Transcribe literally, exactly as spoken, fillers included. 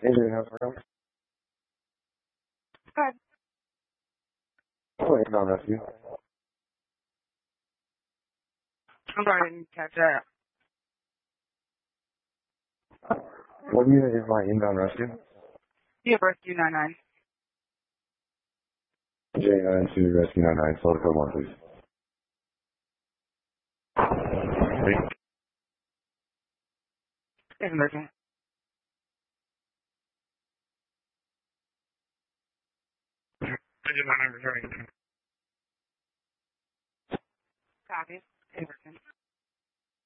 Adrian, how's it going? Good. Oh, inbound rescue. I'm sorry, I didn't catch that. What unit is my inbound rescue? You have rescue nine nine. J nine two rescue nine nine. Slow code one, please. It's emergent. Copy. Emergent.